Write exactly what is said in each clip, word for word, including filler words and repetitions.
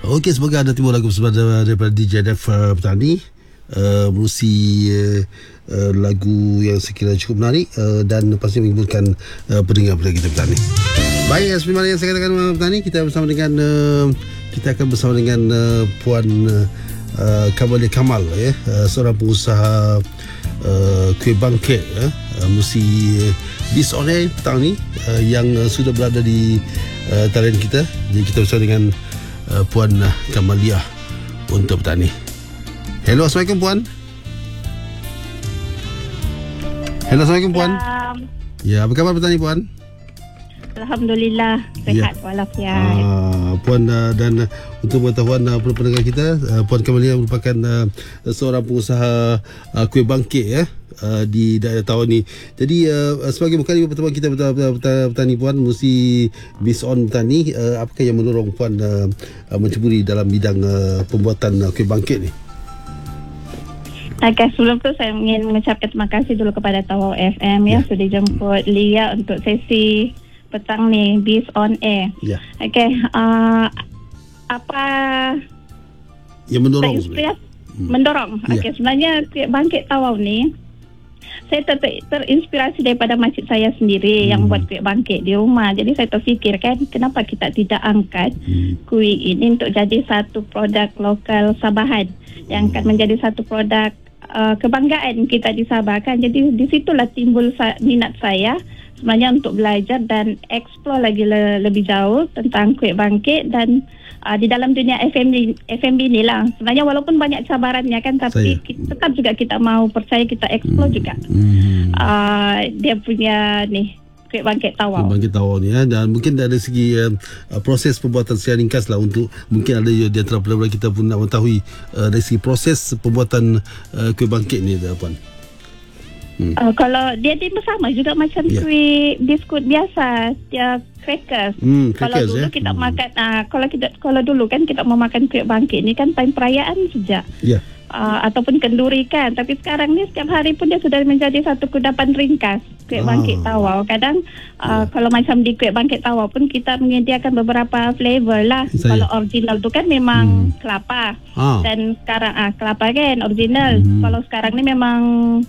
Okey, semoga ada timbul lagu bersama daripada D J Def uh, Petani. Uh, Merusi uh, uh, lagu yang sekiranya cukup menarik uh, dan pasti menghiburkan uh, pendengar pada kita Petani. Baik, seperti mana yang saya katakan uh, Petani, kita bersama dengan uh, kita akan bersama dengan uh, Puan uh, uh, Kamalia Kamal, ya, uh, seorang pengusaha uh, kuih bangkit, uh, uh, Merusi uh, Biz On Air petang ni, uh, yang uh, sudah berada di uh, talian kita. Jadi kita bersama dengan uh, Puan uh, Kamalia untuk Petani. Hello, Assalamualaikum Puan. Hello, Assalamualaikum Puan. Salam. Ya, apa khabar Petani Puan? Alhamdulillah, sehat Ya. walafiat. Uh, Puan uh, dan uh, untuk pengetahuan uh, pendengar kita, uh, Puan Kamalia merupakan uh, seorang pengusaha uh, kuih bangkit, ya, uh, di daerah Tawau ni. Jadi uh, sebagai bukan pertemuan kita petani Puan, mesti Biz On Petani, uh, apakah yang mendorong Puan uh, uh, menceburi dalam bidang uh, pembuatan uh, kuih bangkit ni? Okay, sebelum tu saya ingin mengucapkan terima kasih dulu kepada Tawau F M, ya, Ya. sudah jemput Lia untuk sesi petang ni, Biz On Air. Ya. Okay, uh, apa Yang mendorong terinspirasi, Hmm. mendorong. Ya. Okay, sebenarnya kuih bangkit Tawau ni, saya ter, ter, terinspirasi daripada makcik saya sendiri Hmm. yang buat kuih bangkit di rumah. Jadi saya terfikir kan, kenapa kita tidak angkat Hmm. kuih ini untuk jadi satu produk lokal Sabahan yang akan menjadi satu produk uh, kebanggaan kita di Sabah kan. Jadi di situlah timbul sa- minat saya sebenarnya untuk belajar dan explore lagi le- lebih jauh tentang kuih bangkit dan uh, di dalam dunia F M B F M B ni lah. Sebenarnya walaupun banyak cabarannya kan, tapi Saya- kita, tetap juga kita mau percaya, kita explore Hmm. juga Hmm. uh, dia punya ni kuih bangkit Tawau. Bangkit Tawau ni, ya. Dan mungkin dari segi uh, uh, proses pembuatan secara ringkas lah, untuk mungkin ada di antara pendengar kita pun nak mengetahui uh, dari segi proses pembuatan uh, kuih bangkit ni, dah Puan. Hmm. Uh, kalau dia dia sama juga macam Ya. kuih biskut biasa, dia crackers. Hmm, Kalau crackers, dulu ya. kita Hmm. makan, uh, kalau kita kalau dulu kan kita mau makan kuih bangkit ni kan time perayaan saja. Ya. Uh, ataupun kenduri kan. Tapi sekarang ni setiap hari pun dia sudah menjadi satu kudapan ringkas kuih Ah. bangkit Tawau. Kadang uh, Ya. kalau macam di kuih bangkit Tawau pun kita menyediakan beberapa flavor lah. Saya- Kalau original tu kan memang Hmm. kelapa. Ah. Dan sekarang ah kelapa kan original. Hmm. Kalau sekarang ni memang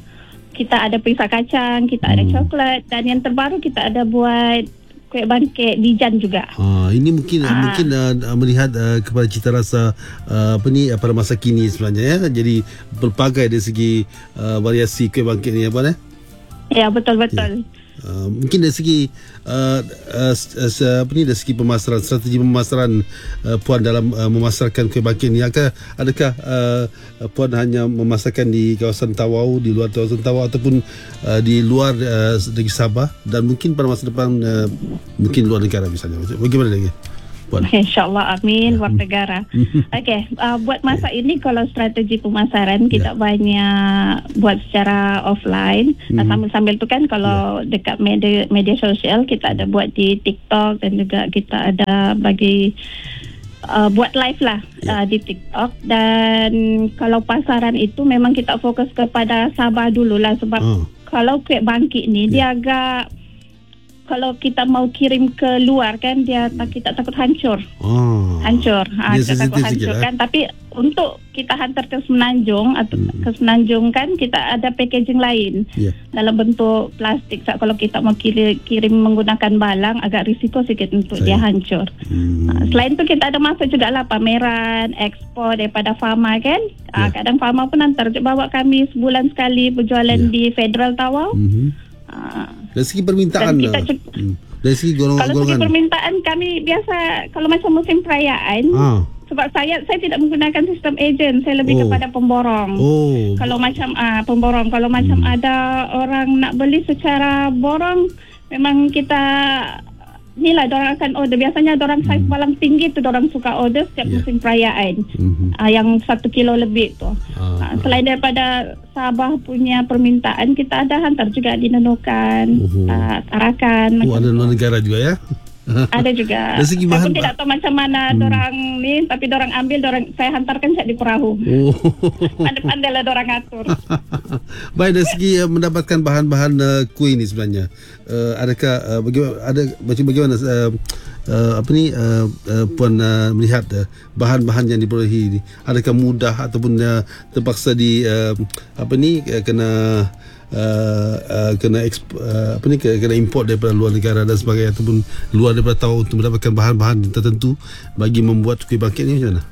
kita ada pisang kacang, kita ada Hmm. coklat, dan yang terbaru kita ada buat kuih bangkit dijan juga. Ah, ini mungkin Ah. mungkin uh, melihat uh, kepada cita rasa uh, apa ni uh, pada masa kini sebenarnya, ya. Jadi berbagai dari segi uh, variasi kuih bangkit ni, ya Puan, eh? Ya, betul-betul. Uh, mungkin dari segi uh, uh, uh, apa ni dari segi pemasaran, strategi pemasaran uh, Puan dalam uh, memasarkan kuih bangkit ni, adakah, adakah uh, Puan hanya memasarkan di kawasan Tawau, di luar kawasan Tawau, ataupun uh, di luar uh, negeri Sabah, dan mungkin pada masa depan uh, mungkin luar negara misalnya? Bagaimana lagi Puan? InsyaAllah, amin, luar negara. Okey, uh, buat masa ini kalau strategi pemasaran kita Ya. banyak buat secara offline. Nah, Mhm. sambil-sambil tu kan kalau dekat media media sosial kita ada buat di TikTok, dan juga kita ada bagi uh, buat live lah Ya. uh, di TikTok. Dan kalau pasaran itu memang kita fokus kepada Sabah dululah, sebab Ah. kalau kuih bangkit ni dia agak, kalau kita mau kirim ke luar kan, dia tak, kita takut hancur. Ah. Hancur. Ha, Dia kita takut sensitif hancur sikit, kan. Tapi untuk kita hantar ke Semenanjung atau Hmm. ke Semenanjung kan, kita ada packaging lain Ya. dalam bentuk plastik. So, kalau kita mau kirim, kirim menggunakan balang, agak risiko sikit untuk Saya- dia hancur. Hmm. Ha, selain tu kita ada masuk juga lah pameran, ekspor daripada Fama kan. Ha, Ya. kadang Fama pun hantar, bawa kami sebulan sekali berjualan Ya. di Federal Tawau. Mhm. Ha, Dari segi permintaan, Dan kita uh, cuk- hmm. dari segi kalau segi golongan-golongan. permintaan kami biasa kalau macam musim perayaan, Ah. sebab saya saya tidak menggunakan sistem ejen, saya lebih Oh. kepada pemborong. Oh. Kalau macam ah pemborong, kalau macam Hmm. ada orang nak beli secara borong, memang kita ni lah dorang akan order. Biasanya dorang saiz Hmm. balang tinggi tu dorang suka order setiap Ya. musim perayaan. Mhm. Ah, yang satu kilo lebih tu. Ah. Ah, selain daripada Sabah punya permintaan, kita ada hantar juga di Nunukan, Oh. ah, Tarakan. Oh, macam ada tu. luar negara juga, ya. Ada juga. Dari segi Saya bahan- pun tidak tahu macam mana Hmm. dorang ni, tapi dorang ambil, dorang saya hantarkan saya di perahu. Oh. Pandai-pandai lah dorang atur. Baik, dari segi uh, mendapatkan bahan-bahan uh, kuih ni sebenarnya, uh, adakah uh, bagaimana, ada macam bagaimana uh, uh, apa ni uh, uh, Puan uh, melihat uh, bahan-bahan yang diperolehi ini, adakah mudah ataupun uh, terpaksa di uh, apa ni uh, kena Uh, uh, kena exp, uh, apa ni kena import daripada luar negara dan sebagainya, ataupun luar daripada tahu untuk mendapatkan bahan-bahan tertentu bagi membuat kuih bangkit ni macam mana?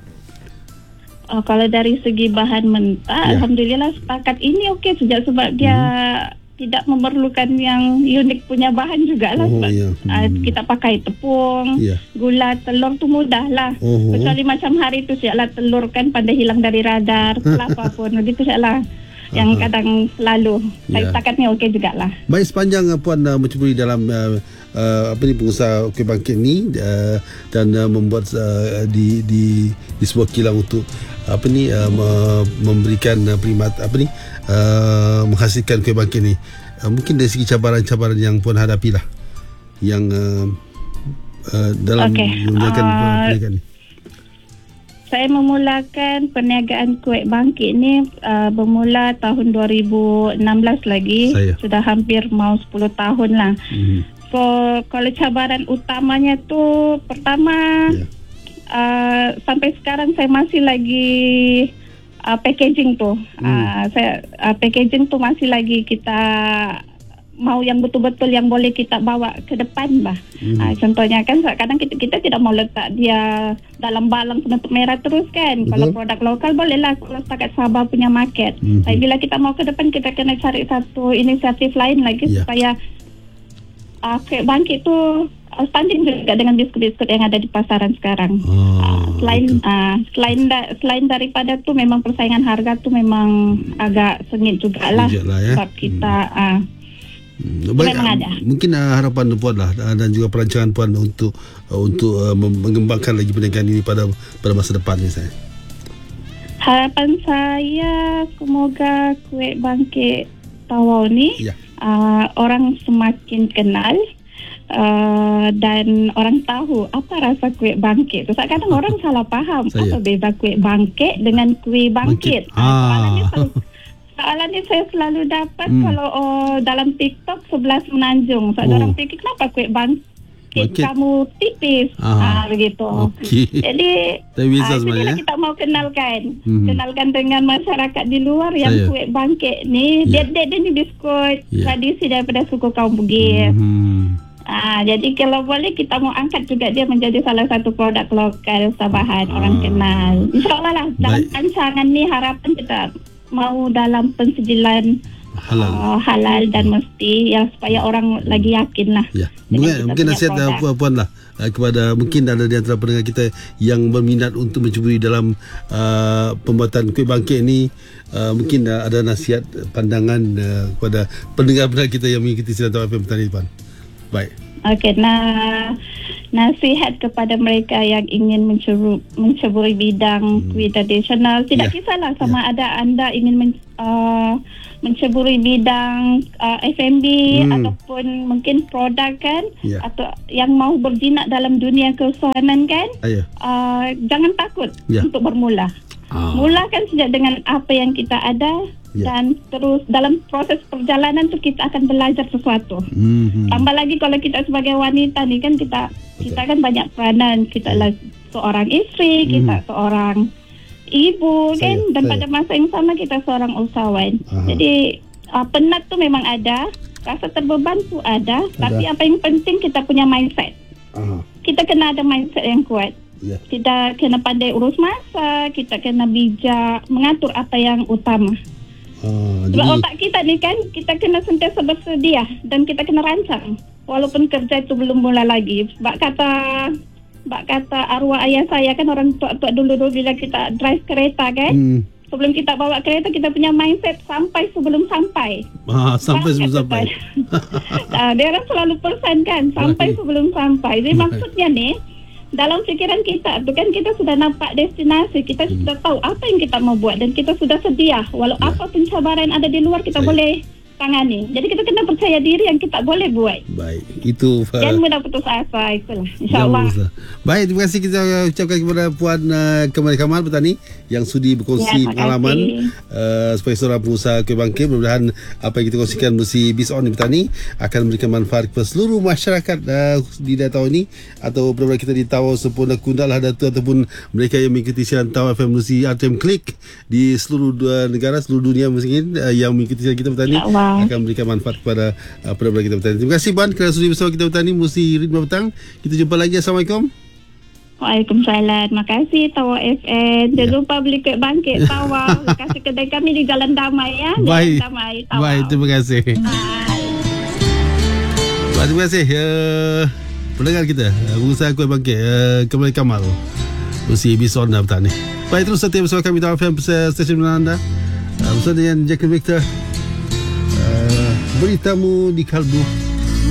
Oh, kalau dari segi bahan mentah, Ya. alhamdulillah setakat ini okey saja sebab dia hmm. tidak memerlukan yang unik punya bahan jugalah. Oh, sebab ya. uh, Hmm. kita pakai tepung, Ya. gula, telur tu mudah lah. Oh. Kecuali macam hari tu siaplah telur kan pandai hilang dari radar, kelapa pun begitu siaplah. Yang Aha. kadang selalu saya Ya. setakat ni okey jugalah. Baik, sepanjang uh, Puan uh, menceburi dalam uh, uh, apa ni pengusaha kuih bangkit ni uh, dan uh, membuat uh, di di di sebuah kilang untuk apa ni uh, me- memberikan uh, primat apa ni uh, menghasilkan kuih bangkit ni, uh, mungkin dari segi cabaran-cabaran yang Puan hadapi lah yang uh, uh, dalam Okey. menjalankan Uh, perniagaan ni. Saya memulakan perniagaan kuih bangkit ni uh, bermula tahun dua ribu enam belas lagi. Saya. Sudah hampir mau sepuluh tahun lah. Hmm. So, kalau cabaran utamanya tu pertama, Ya. uh, sampai sekarang saya masih lagi uh, packaging tu. Hmm. Uh, saya uh, packaging tu masih lagi kita mau yang betul-betul yang boleh kita bawa ke depan bah. Hmm. Uh, contohnya kan kadang kita kita tidak mau letak dia dalam balang penutup merah terus kan. Betul. Kalau produk lokal bolehlah kalau setakat Sabah punya market. Hmm. Tapi bila kita mau ke depan kita kena cari satu inisiatif lain lagi Ya. supaya uh, kuih bangkit tu uh, standing juga dengan biskut-biskut yang ada di pasaran sekarang. Oh, Uh, selain betul. uh, selain da, selain daripada tu memang persaingan harga tu memang agak sengit jugalah. Sengit lah, ya. Sebab kita uh, Hmm, baik, memang ada. mungkin uh, harapan Puan lah uh, dan juga perancangan Puan untuk uh, untuk uh, mengembangkan lagi perniagaan ini pada pada masa depan ni saya. harapan saya semoga kuih bangkit Tawau ni Ya. uh, orang semakin kenal. Uh, dan orang tahu apa rasa kuih bangkit. Terus kadang orang salah faham Saya. apa beza kuih bangkit dengan kuih bangkit. Bangkit. Ah. Soalan ni selalu, soalan ni saya selalu dapat Hmm. kalau oh, dalam TikTok sebelas menanjung. So, Oh. orang fikir kenapa kuih bangkit Bangkit. kamu tipis. Ah. Ah, begitu. Okey. Jadi Tapi beza ah, itu sebenarnya, dia eh? kita mau kenalkan. Hmm. Kenalkan dengan masyarakat di luar yang Saya. kuih bangkit ni. Ya. Dia, dia, dia ni biskut Ya. tradisi daripada suku kaum Bugis. Hmm. Ah, jadi kalau boleh kita mau angkat juga dia menjadi salah satu produk lokal Sabahan, Ah. orang kenal. InsyaAllah lah dalam Baik. rancangan ni harapan kita mau dalam pensijilan Halal. uh, halal dan mesti ya supaya orang lagi yakin lah. Ya, dengan mungkin kita mungkin punya nasihat uh, produk. puan-puan lah uh, kepada mungkin ada di antara pendengar kita yang berminat untuk mencuburi dalam uh, pembuatan kuih bangkit ni, uh, mungkin uh, ada nasihat uh, pandangan uh, kepada pendengar-pendengar kita yang mengikuti siaran Tawau F M petang ni, Puan. Baik. Okey, nah nasihat kepada mereka yang ingin menceburi, menceburi bidang Hmm. kuih tradisional, tidak Ya. kisahlah sama ada anda ingin men, uh, menceburi bidang uh, F and B Hmm. ataupun mungkin produk kan, Ya. atau yang mau berjinak dalam dunia keusahawanan kan, Ayah. uh, jangan takut Ya. untuk bermula. Ah. Mulakan sejak dengan apa yang kita ada. Ya. Dan terus dalam proses perjalanan tu kita akan belajar sesuatu. Hmm. Tambah lagi kalau kita sebagai wanita ni kan kita Betul. kita kan banyak peranan. Kita lah seorang isteri, Mhm. kita seorang ibu Saya, kan, dan saya. pada masa yang sama kita seorang usahawan. Aha. Jadi uh, penat tu memang ada, rasa terbeban tu ada, tapi apa yang penting kita punya mindset. Ah. Kita kena ada mindset yang kuat. Ya. Kita kena pandai urus masa, kita kena bijak mengatur apa yang utama. Ah, Sebab jadi otak kita ni kan, kita kena sentiasa bersedia dan kita kena rancang. Walaupun kerja itu belum mula lagi. Sebab kata sebab kata arwah ayah saya kan, orang tua-tua dulu-dulu bila kita drive kereta kan, hmm. sebelum kita bawa kereta kita punya mindset sampai sebelum sampai. ah, sampai sebelum Kata sampai. saya. Ah, dia orang selalu pesan kan, sampai Baik. sebelum sampai. Jadi Baik. maksudnya ni, dalam fikiran kita tu kan kita sudah nampak destinasi, kita Hmm. sudah tahu apa yang kita mau buat dan kita sudah sedia. Walau Ya. apa pencabaran ada di luar, kita Saya. boleh tangani. Jadi kita kena percaya diri yang kita boleh buat. Baik, itu uh, Jangan mudah putus asa, itulah. InsyaAllah. Baik, terima kasih kita ucapkan kepada Puan uh, Kamal Kamal petani yang sudi berkongsi Ya, pengalaman uh, sebagai seorang pengusaha kuih bangkit. Mudah-mudahan apa yang kita kongsikan mesti Biz On di petani akan memberikan manfaat kepada seluruh masyarakat uh, di daerah Tawau ini, atau benar-benar kita di Tawau sempurna Kundal Hadatu, ataupun mereka yang mengikuti siaran Tawau F M Musi R T M Klik di seluruh uh, negara, seluruh dunia mungkin uh, yang mengikuti siaran kita petani akan memberikan manfaat kepada uh, pendengar kita petani. Terima kasih Puan kerana sudi bersama kita petani Musi Ritma Petang. Kita jumpa lagi. Assalamualaikum. Waalaikumsalam. Terima kasih Tawau F M. Jangan Ya. lupa beli kuih bangkit Tawau. Terima kasih kedai kami di Jalan Damai ya. Baik. Jalan Damai Tawau. Baik, terima kasih. Bye. Baik, terima kasih uh, pendengar kita, uh, pengusaha kuih bangkit uh, Kamal Kamal Musi Biz On petani. Baik, terus setia bersama kami Tawau F M, stesen anda uh, bersama dengan Jack Victor. Uh, beritamu di kalbu